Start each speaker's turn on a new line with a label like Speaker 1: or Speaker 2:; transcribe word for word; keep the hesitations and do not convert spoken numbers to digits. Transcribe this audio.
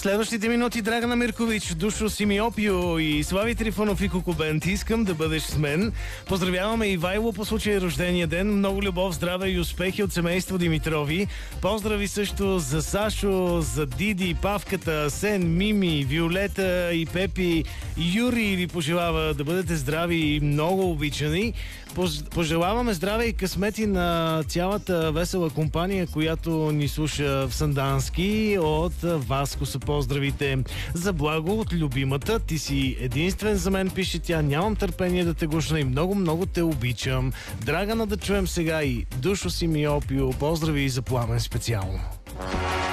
Speaker 1: Следващите минути Драгана Миркович, Душо Симиопио и Слави Трифонов и Кокобент. Искам да бъдеш с мен. Поздравяваме Ивайло по случай рождения ден. Много любов, здраве и успехи от семейство Димитрови. Поздрави също за Сашо, за Диди, Павката, Сен, Мими, Виолета и Пепи. Юри ви пожелава да бъдете здрави и много обичани. Пожелаваме здраве и късмети на цялата весела компания, която ни слуша в Сандански. От Васко са поздравите. За благо от любимата. Ти си единствен за мен, пише тя. Нямам търпение да те гушна и много, много те обичам. Драгана да чуем сега и Душо Симиопио. Поздрави и за Пламен специално.